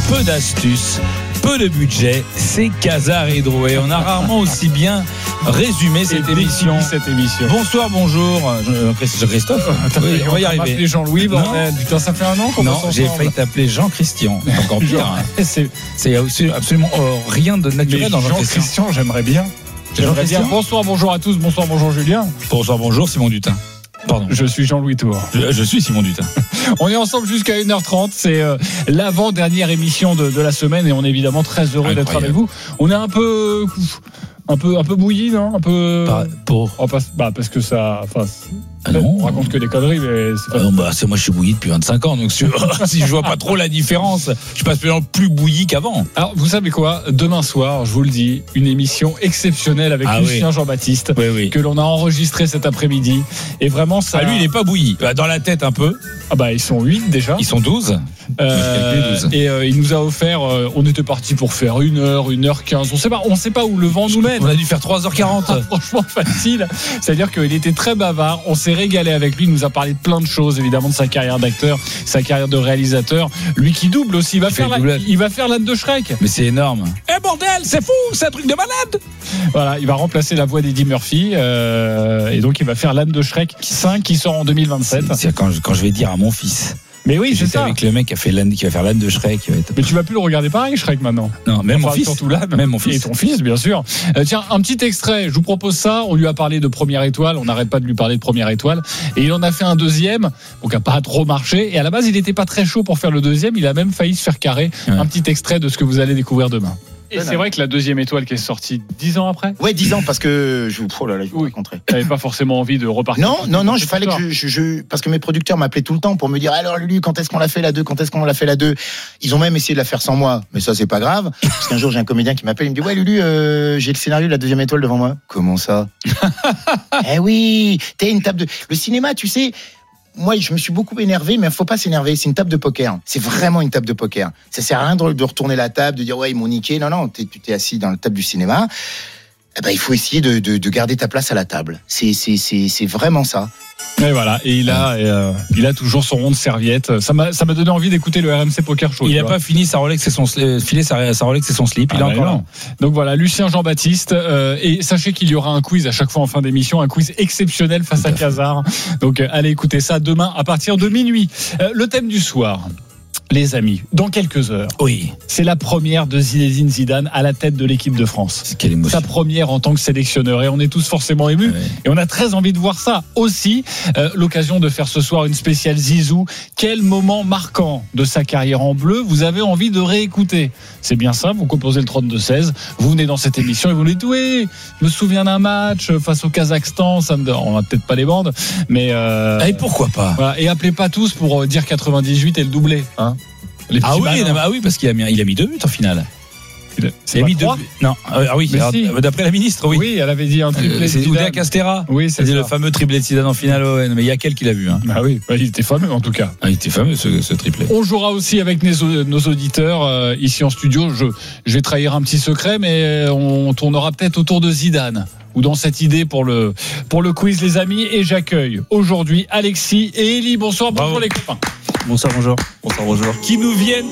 peu d'astuces, peu de budget, c'est Casar et Drouet. On a rarement aussi bien résumé cette émission. Bonsoir, bonjour, Christophe. Oui, on va y arriver. T'appeler Jean-Louis, putain, ça fait un an qu'on Non, j'ai failli t'appeler Jean-Christian. Encore pire. C'est absolument rien de naturel dans Jean-Christian. Jean-Christian, j'aimerais bien. Bonsoir, bonjour à tous. Bonsoir, bonjour Julien. Bonsoir, bonjour Simon Dutin. Pardon. Je suis Jean-Louis Tour. Je suis Simon Dutin. On est ensemble jusqu'à 1h30. C'est l'avant-dernière émission de la semaine et on est évidemment très heureux d'être avec vous. On est un peu bouilli, non? Un peu. Parce que ça. On raconte que des conneries, mais c'est pas. C'est moi, je suis bouilli depuis 25 ans, donc si je vois pas trop la différence, je passe plus bouilli qu'avant. Alors, vous savez quoi? Demain soir, je vous le dis, une émission exceptionnelle avec Lucien Jean-Baptiste, que l'on a enregistré cet après-midi. Et vraiment, ça. Lui, il est pas bouilli. Dans la tête, un peu. Ils sont 8 déjà. Ils sont 12. Et il nous a offert. On était parti pour faire 1h, 1h15. On sait pas où le vent nous mène. On a dû faire 3h40. Franchement, facile. C'est-à-dire qu'il était très bavard. On s'est régalé avec lui. Il nous a parlé de plein de choses, évidemment, de sa carrière d'acteur, sa carrière de réalisateur. Lui qui double aussi. Il va faire l'âne de Shrek. Mais c'est énorme. Bordel, c'est fou, c'est un truc de malade. Voilà, il va remplacer la voix d'Eddie Murphy. Et donc, il va faire l'âne de Shrek 5 qui sort en 2027. C'est quand je vais dire à mon fils. Mais oui, c'est ça. Avec le mec qui va faire l'âne de Shrek. Mais tu vas plus le regarder pareil, Shrek, maintenant. Non, même mon fils. Surtout l'âne. Même mon fils. Et ton fils, bien sûr. Tiens, un petit extrait. Je vous propose ça. On lui a parlé de Première Étoile. On n'arrête pas de lui parler de Première Étoile. Et il en a fait un deuxième, donc qui n'a pas trop marché. Et à la base, il n'était pas très chaud pour faire le deuxième. Il a même failli se faire carrer. Ouais. Un petit extrait de ce que vous allez découvrir demain. Et c'est vrai que la deuxième étoile qui est sortie 10 ans après. Ouais, 10 ans parce que je vous raconterai. T'avais pas forcément envie de repartir. Non, il fallait que parce que mes producteurs m'appelaient tout le temps pour me dire alors Lulu, quand est-ce qu'on l'a fait la 2 Ils ont même essayé de la faire sans moi, mais ça c'est pas grave parce qu'un jour j'ai un comédien qui m'appelle, il me dit ouais Lulu, j'ai le scénario de la deuxième étoile devant moi. Comment ça? Eh oui, t'as une table de le cinéma, tu sais. Moi, je me suis beaucoup énervé, mais il faut pas s'énerver. C'est une table de poker. C'est vraiment une table de poker. Ça sert à rien de retourner la table, de dire ouais ils m'ont niqué. Non, tu t'es assis dans la table du cinéma. Il faut essayer de garder ta place à la table. C'est vraiment ça. Et voilà. Et il a toujours son rond de serviette. Ça m'a donné envie d'écouter le RMC Poker Show. Il n'a pas fini sa Rolex et son slip. Il est encore là. Donc voilà, Lucien Jean-Baptiste. Et sachez qu'il y aura un quiz à chaque fois en fin d'émission, un quiz exceptionnel face à Casar. Donc allez écouter ça demain à partir de minuit. Le thème du soir. Les amis, dans quelques heures, c'est la première de Zinedine Zidane à la tête de l'équipe de France. Quelle émotion. Sa première en tant que sélectionneur et on est tous forcément émus. Et on a très envie de voir ça aussi. L'occasion de faire ce soir une spéciale Zizou. Quel moment marquant de sa carrière en bleu vous avez envie de réécouter? C'est bien ça, vous composez le 32-16, vous venez dans cette émission et vous nous dites oui, je me souviens d'un match face au Kazakhstan, on n'a peut-être pas les bandes, mais et pourquoi pas. Voilà, et appelez pas tous pour dire 98 et le doublé, hein. Oui, parce qu'il a mis 2 buts en finale. Il a mis 2 buts. Non, d'après la ministre, oui. Oui, elle avait dit un triplé. C'est Oudéa Castéra. Oui, c'est le fameux triplé de Zidane en finale. Mais il y a quel qui l'a vu, hein. Il était fameux en tout cas. Il était fameux ce triplé. On jouera aussi avec nos auditeurs ici en studio. Je vais trahir un petit secret, mais on tournera peut-être autour de Zidane. Ou dans cette idée pour le quiz, les amis. Et j'accueille aujourd'hui Alexis et Élie. Bonsoir les copains. Bonsoir, bonjour. Qui nous viennent,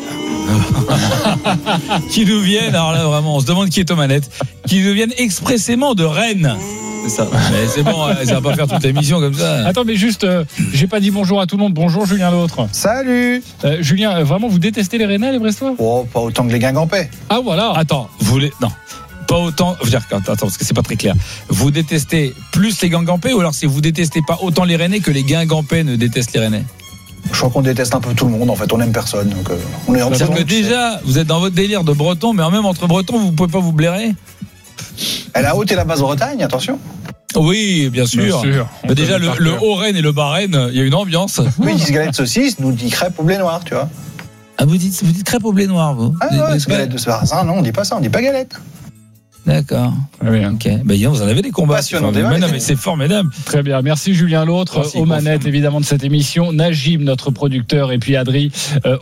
alors là vraiment, on se demande qui est aux manettes, qui nous viennent expressément de Rennes. C'est ça. Mais c'est bon, ça va pas faire toute l'émission comme ça. Attends, mais juste, j'ai pas dit bonjour à tout le monde. Bonjour Julien l'autre. Salut. Julien, vraiment, vous détestez les Rennais, les Brestois? Oh, pas autant que les Guingampais. Ah voilà. Attends, non. Pas autant, attends, parce que c'est pas très clair. Vous détestez plus les Guingampais ou alors c'est vous détestez pas autant les Rennais que les Guingampais ne détestent les Rennais? Je crois qu'on déteste un peu tout le monde, en fait, on n'aime personne. Donc on est entièrement. Parce que déjà, vous êtes dans votre délire de breton, mais en même entre bretons, vous pouvez pas vous blairer. La Haute et la Basse-Bretagne, attention. Oui, bien sûr. Mais déjà, le Haut-Rhin et le Bas-Rhin, il y a une ambiance. Oui, ils disent galette de saucisse, nous dit crêpe au blé noir, tu vois. Ah, vous dites crêpe au blé noir, vous? Ah ouais, c'est galette de sarrasin, non, on dit pas ça, on dit pas galette. D'accord. Ok. Vous en avez des combats. Passionnant. Mais c'est formidable. Très bien. Merci Julien l'autre. Aux manettes évidemment de cette émission. Najib, notre producteur, et puis Adri.